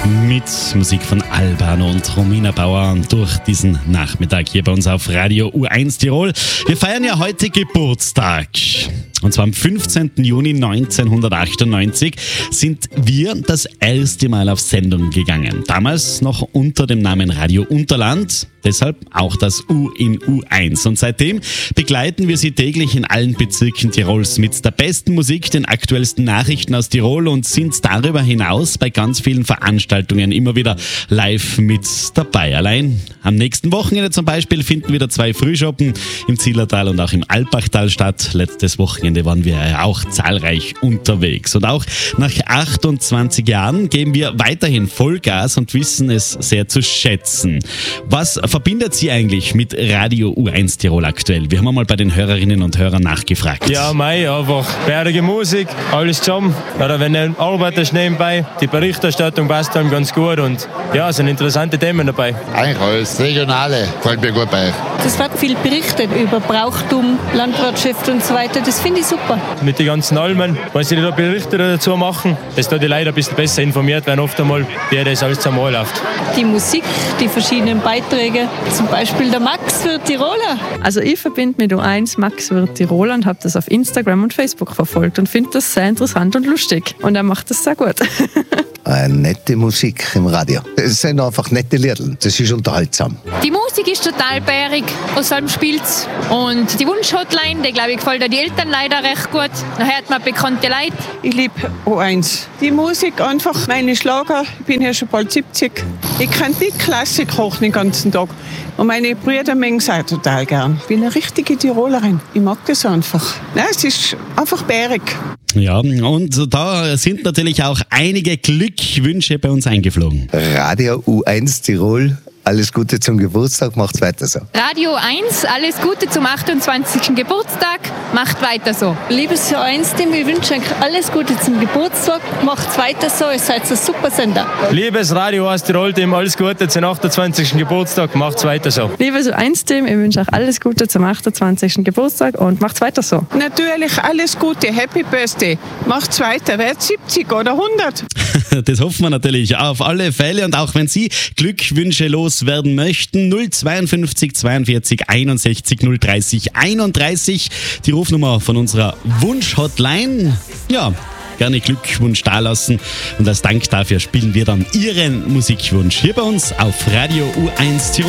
mit Musik von Albano und Romina Bauer durch diesen Nachmittag hier bei uns auf Radio U1 Tirol. Wir feiern ja heute Geburtstag. Und zwar am 15. Juni 1998 sind wir das erste Mal auf Sendung gegangen. Damals noch unter dem Namen Radio Unterland, deshalb auch das U in U1. Und seitdem begleiten wir Sie täglich in allen Bezirken Tirols mit der besten Musik, den aktuellsten Nachrichten aus Tirol und sind darüber hinaus bei ganz vielen Veranstaltungen immer wieder live mit dabei. Allein am nächsten Wochenende zum Beispiel finden wieder 2 Frühschoppen im Zillertal und auch im Alpbachtal statt. Letztes Wochenende waren wir ja auch zahlreich unterwegs. Und auch nach 28 Jahren geben wir weiterhin Vollgas und wissen es sehr zu schätzen. Was verbindet Sie eigentlich mit Radio U1 Tirol aktuell? Wir haben einmal bei den Hörerinnen und Hörern nachgefragt. Ja, einfach bärige Musik, alles zusammen. Oder wenn du arbeitest nebenbei, die Berichterstattung passt dann ganz gut und ja, es sind interessante Themen dabei. Eigentlich alles, Regionale, gefällt mir gut bei euch. Es wird viel berichtet über Brauchtum, Landwirtschaft und so weiter. Das finde ich super. Mit den ganzen Almen, wenn sie da Berichte dazu machen, dass da die Leute ein bisschen besser informiert werden, oft einmal, wie das alles zusammen läuft. Die Musik, die verschiedenen Beiträge, zum Beispiel der Max wird Tiroler. Also ich verbinde mit U1 Max wird Tiroler und habe das auf Instagram und Facebook verfolgt und finde das sehr interessant und lustig. Und er macht das sehr gut. Eine nette Musik im Radio. Es sind einfach nette Lieder. Das ist unterhaltsam. Die Musik ist total bärig, aus allem spielt's. Und die Wunsch-Hotline, die glaube ich gefällt auch die Eltern leider recht gut. Da hört man bekannte Leute. Ich liebe U1. Die Musik einfach, meine Schlager. Ich bin ja schon bald 70. Ich kann die Klassik kochen den ganzen Tag. Und meine Brüder mögen es auch total gern. Ich bin eine richtige Tirolerin. Ich mag das einfach. Nein, es ist einfach bärig. Ja, und da sind natürlich auch einige Glückwünsche bei uns eingeflogen. Radio U1 Tirol, alles Gute zum Geburtstag, macht's weiter so. Radio 1, alles Gute zum 28. Geburtstag, macht weiter so. Liebes U1-Team, ich wünsche euch alles Gute zum Geburtstag. Macht's weiter so, ihr seid ein super Sender. Liebes Radio U1 Tirol-Team, alles Gute zum 28. Geburtstag, macht's weiter so. Liebes U1-Team, ich wünsche euch alles Gute zum 28. Geburtstag und macht's weiter so. Natürlich alles Gute, Happy Birthday. Macht's weiter, werdet 70 oder 100. Das hoffen wir natürlich auf alle Fälle. Und auch wenn Sie Glückwünsche loswerden möchten, 052 42 61 030 31, die Rufnummer von unserer Wunsch-Hotline. Ja, gerne Glückwunsch dalassen. Und als Dank dafür spielen wir dann Ihren Musikwunsch hier bei uns auf Radio U1 Tirol.